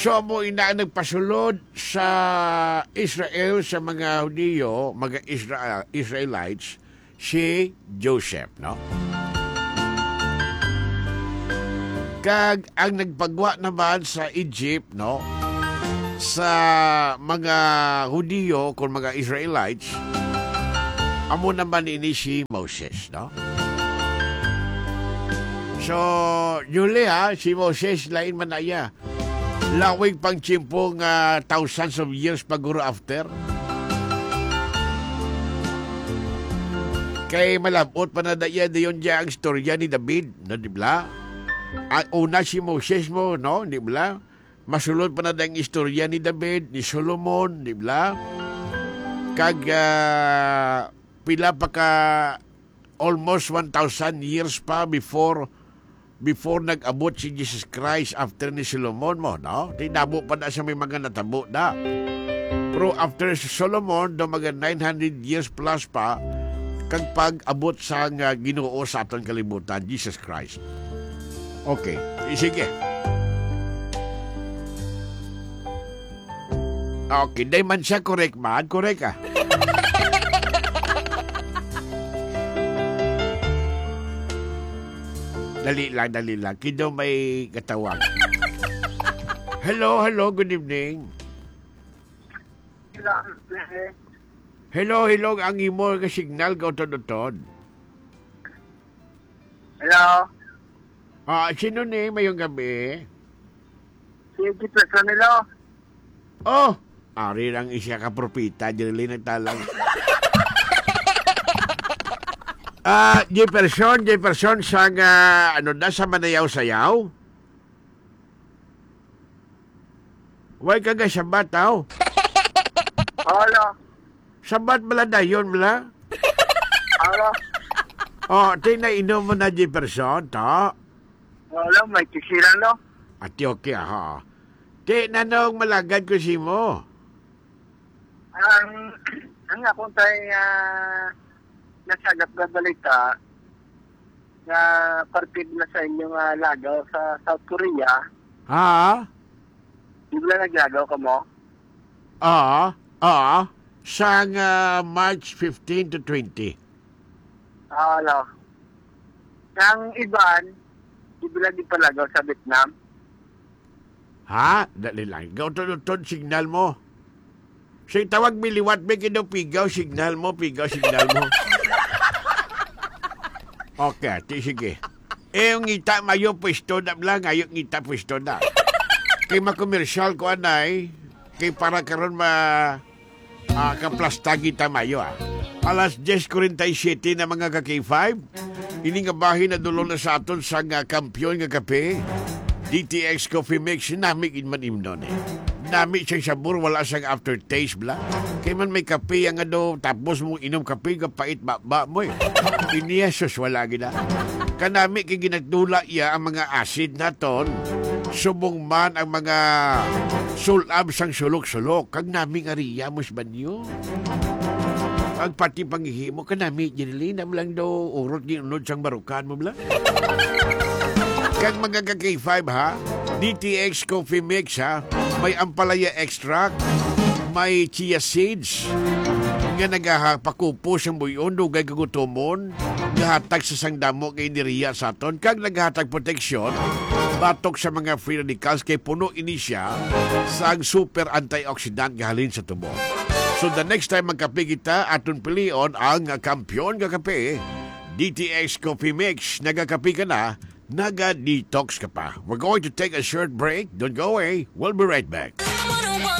So mo ina nagpasulod sa Israel sa mga Hudiyo, mga Israelites, si Joseph, no? Kag ang nagpagwa naman sa Egypt, no? Sa mga Hudiyo kung mga Israelites, amo naman ini si Moses, no? So, Julia, si Moses lain man aya. Lawig pang tiyempo nga thousands of years paguro after. Kay malabot pa na daya dayon diya ang storya ni David, no, di ba? Ang una si Moses mo, no, di ba? Masulod pa na dayang istorya ni David, ni Solomon, di ba? Kag pila pa ka almost 1,000 years pa before nag-abot si Jesus Christ after ni Solomon mo, no? Tinabo pa na sa may mga natabo na. Pero after si Solomon, do mga 900 years plus pa, kag pag-abot sa Ginoo sa aton kalibutan, Jesus Christ. Okay, sige. Okay, day man siya correct man, correct ah. Dali lang. Kido may katawag. Hello, good evening. Hello, ang imo nga signal ka utod-utod. Hello? Sino ni mayong gabi? Si Gipet Ranilo. Oh, ari lang isya ka propita, dili nagtalang. Jefferson sa sa Manayaw Sayaw? Way ka sabat tao? Hello? Sabat bala dayon bala? Hello? Tinainom mo na Jefferson, ta? Hello, may kisiran no? Ati okay, ha? Nanong malagad ko si mo? Ang akong tayo nasagap na balita na partid na sa inyong lagaw sa South Korea. Ha? Di ba naglagaw ka mo? Sa March 15 to 20. Hello. Ang iban, di ba di palagaw sa Vietnam? Ha? Dali lang. Gaw-tod signal mo. Siyang tawag miliwat, may pigaw signal mo. Okay, sige. Yung ngita mayo pwesto na lang, ngayon ngita pwesto na. Kay makomersyal ko anay, kay para karon kaplastagi tamayo Alas 10:47 na mga ka-K5, ini nga bahin na dulo na sa aton sa kampiyon nga kape, DTX Coffee Mix, namig man imnon Nami siyang sabor, wala siyang aftertaste bla. Kaya man may kape ang tapos mong inom kape, kapait ba mo Iniyasos, wala gina. Kanami kay ginagdula iya ang mga acid naton, subong man ang mga sulab sang sulok-sulok, kag nami nga riyamos ba niyo? Ang pati panghihimo, kanami, ginilin lang urot ginunod sang barukan mo bla. Kag mga ka-K5 ha, DTX Coffee Mix ha, may ampalaya extract, may chia seeds, nga nagpakupo siyang buyon, dugay kagutomon, gahatag sa sangdamo kay Niriya sa aton, kag naghatag proteksyon, batok sa mga free radicals kay puno ini siya sa super antioxidant gahalin sa tubo. So the next time magkape kita, aton pilion ang kampiyon nga kape, DTX Coffee Mix, nagakape ka na, naga-detox ka pa. We're going to take a short break. Don't go away. We'll be right back.